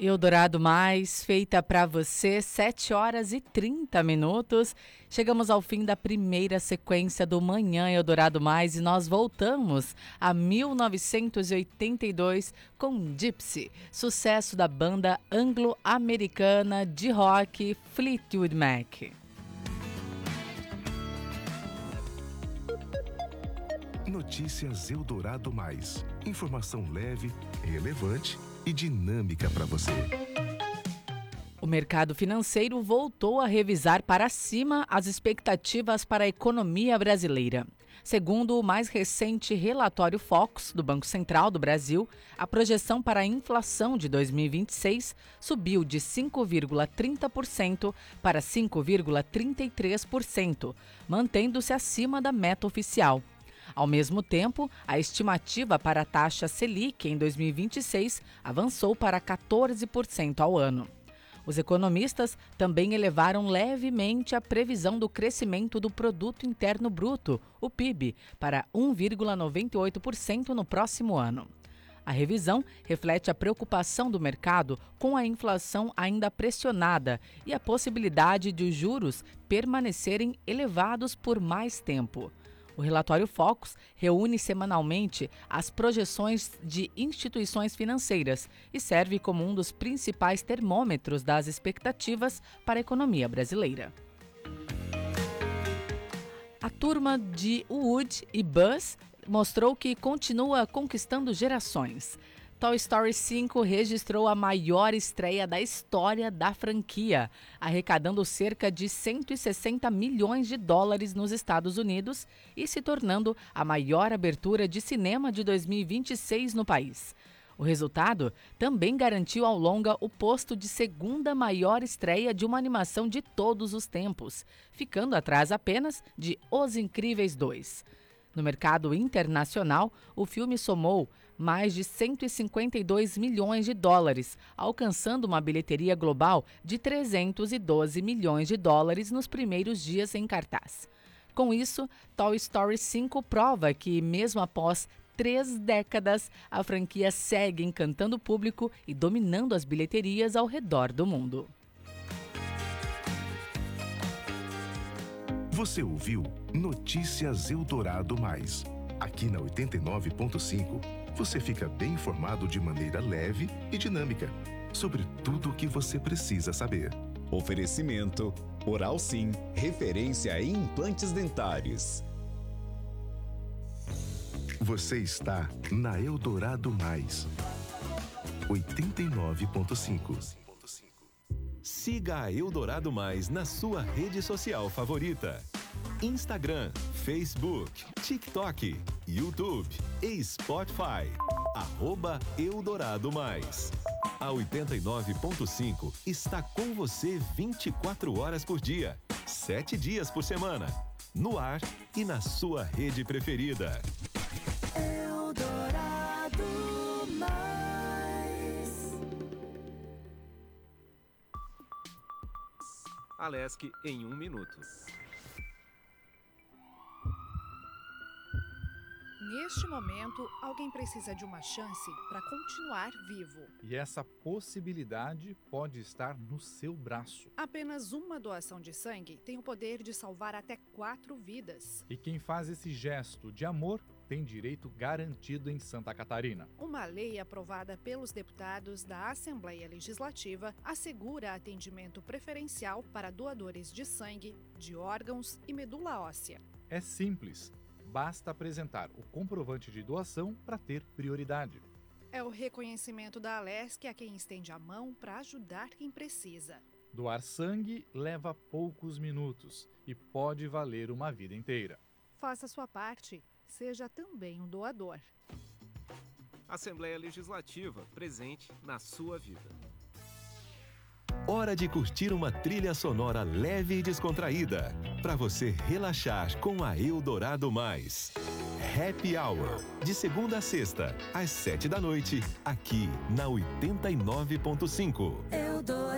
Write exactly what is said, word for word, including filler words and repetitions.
Eldorado Mais, feita para você, sete horas e trinta minutos. Chegamos ao fim da primeira sequência do Manhã Eldorado Mais e nós voltamos a mil novecentos e oitenta e dois com Gypsy, sucesso da banda anglo-americana de rock Fleetwood Mac. Notícias Eldorado Mais. Informação leve, relevante e dinâmica para você. O mercado financeiro voltou a revisar para cima as expectativas para a economia brasileira. Segundo o mais recente relatório Focus, do Banco Central do Brasil, a projeção para a inflação de dois mil e vinte e seis subiu de cinco vírgula trinta por cento para cinco vírgula trinta e três por cento, mantendo-se acima da meta oficial. Ao mesmo tempo, a estimativa para a taxa Selic em dois mil e vinte e seis avançou para quatorze por cento ao ano. Os economistas também elevaram levemente a previsão do crescimento do Produto Interno Bruto, o P I B, para um vírgula noventa e oito por cento no próximo ano. A revisão reflete a preocupação do mercado com a inflação ainda pressionada e a possibilidade de os juros permanecerem elevados por mais tempo. O relatório Focus reúne semanalmente as projeções de instituições financeiras e serve como um dos principais termômetros das expectativas para a economia brasileira. A turma de Woody e Buzz mostrou que continua conquistando gerações. Toy Story cinco registrou a maior estreia da história da franquia, arrecadando cerca de cento e sessenta milhões de dólares nos Estados Unidos e se tornando a maior abertura de cinema de dois mil e vinte e seis no país. O resultado também garantiu ao longa o posto de segunda maior estreia de uma animação de todos os tempos, ficando atrás apenas de Os Incríveis dois. No mercado internacional, o filme somou mais de cento e cinquenta e dois milhões de dólares, alcançando uma bilheteria global de trezentos e doze milhões de dólares nos primeiros dias em cartaz. Com isso, Toy Story cinco prova que, mesmo após três décadas, a franquia segue encantando o público e dominando as bilheterias ao redor do mundo. Você ouviu Notícias Eldorado Mais. Aqui na oitenta e nove ponto cinco, você fica bem informado de maneira leve e dinâmica sobre tudo o que você precisa saber. Oferecimento Oral Sim, referência em implantes dentários. Você está na Eldorado Mais. oitenta e nove ponto cinco. Siga a Eldorado Mais na sua rede social favorita. Instagram, Facebook, TikTok, YouTube e Spotify. Arroba Eldorado Mais. A oitenta e nove ponto cinco está com você vinte e quatro horas por dia, sete dias por semana. No ar e na sua rede preferida. Eldorado Mais. Alesc em um minuto. Neste momento, alguém precisa de uma chance para continuar vivo. E essa possibilidade pode estar no seu braço. Apenas uma doação de sangue tem o poder de salvar até quatro vidas. E quem faz esse gesto de amor tem direito garantido em Santa Catarina. Uma lei aprovada pelos deputados da Assembleia Legislativa assegura atendimento preferencial para doadores de sangue, de órgãos e medula óssea. É simples. Basta apresentar o comprovante de doação para ter prioridade. É o reconhecimento da Alesc a quem estende a mão para ajudar quem precisa. Doar sangue leva poucos minutos e pode valer uma vida inteira. Faça sua parte, seja também um doador. Assembleia Legislativa, presente na sua vida. Hora de curtir uma trilha sonora leve e descontraída, para você relaxar com a Eldorado Mais. Happy Hour, de segunda a sexta, às sete da noite, aqui na oitenta e nove ponto cinco.